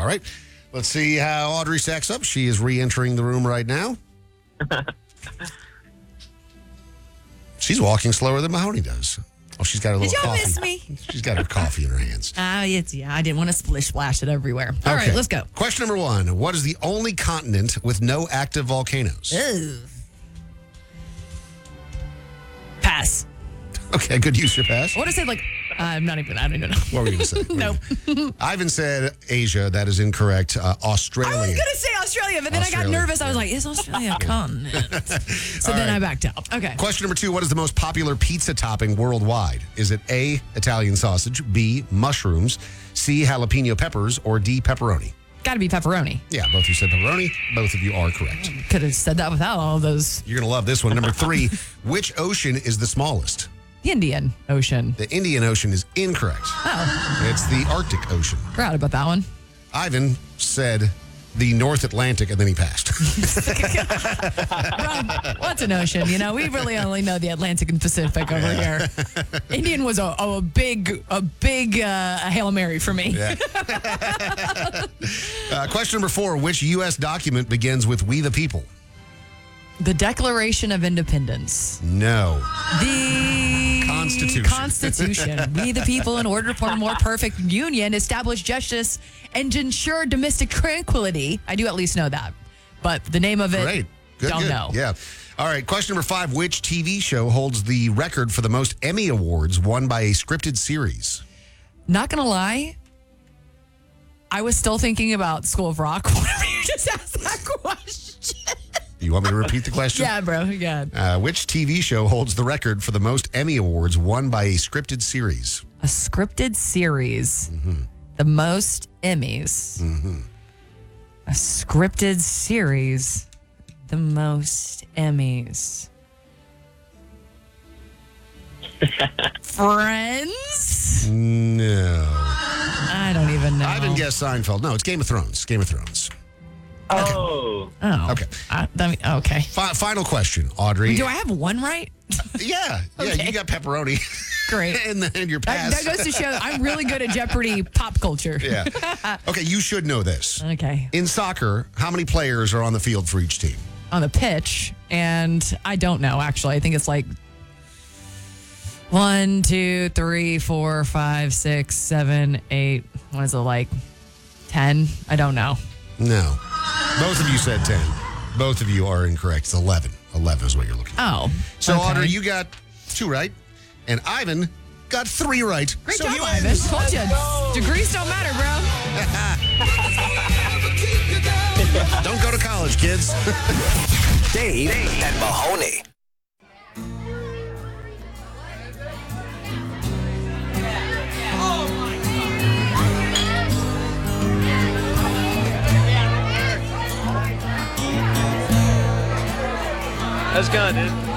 right. Let's see how Audrey stacks up. She is re-entering the room right now. She's walking slower than Mahoney does. Oh, she's got a little coffee. Did y'all miss me? She's got her coffee in her hands. I didn't want to splash it everywhere. All right, let's go. Question number 1. What is the only continent with no active volcanoes? Ugh. Pass. Okay, good use your pass. I want to say I don't even know. What were you going to say? Nope. Ivan said Asia. That is incorrect. Australia. I was going to say Australia, but then I got nervous. I was like, is Australia a continent? So then I backed out. Okay. Question number 2. What is the most popular pizza topping worldwide? Is it A, Italian sausage, B, mushrooms, C, jalapeno peppers, or D, pepperoni? Got to be pepperoni. Yeah, both of you said pepperoni. Both of you are correct. Could have said that without all of those. You're going to love this one. Number 3. Which ocean is the smallest? The Indian Ocean. The Indian Ocean is incorrect. Oh. It's the Arctic Ocean. Forgot about that one. Ivan said the North Atlantic, and then he passed. Rob, what's an ocean? You know, we really only know the Atlantic and Pacific over here. Indian was a big Hail Mary for me. Yeah. Question number 4. Which U.S. document begins with "We the People"? The Declaration of Independence. No. The Constitution. We the people, in order to form a more perfect union, establish justice and ensure domestic tranquility. I do at least know that. But the name of it, Great. Good, don't know. Yeah. All right. Question number 5. Which TV show holds the record for the most Emmy Awards won by a scripted series? Not going to lie, I was still thinking about School of Rock whenever you just asked that question. You want me to repeat the question? Yeah, bro. Yeah. Which TV show holds the record for the most Emmy Awards won by a scripted series? A scripted series. Mm-hmm. The most Emmys. Mm-hmm. A scripted series. The most Emmys. Friends? No. I don't even know. I haven't guessed Seinfeld. No, it's Game of Thrones. Game of Thrones. Oh. Okay. Okay. Final question, Audrey. Do I have one right? Yeah. Okay. You got pepperoni. Great. and your pass. That goes to show I'm really good at Jeopardy pop culture. Yeah. Okay, you should know this. Okay. In soccer, how many players are on the field for each team? On the pitch, and I don't know, actually. I think it's like 1, 2, 3, 4, 5, 6, 7, 8. What is it, like 10? I don't know. No. Both of you said 10. Both of you are incorrect. It's 11. 11 is what you're looking for. Oh. So, okay. Audrey, you got 2 right, and Ivan got 3 right. Great so job, he Ivan. wins. Told you. Degrees don't matter, bro. Don't go to college, kids. Dave and Mahoney. That's gone, dude.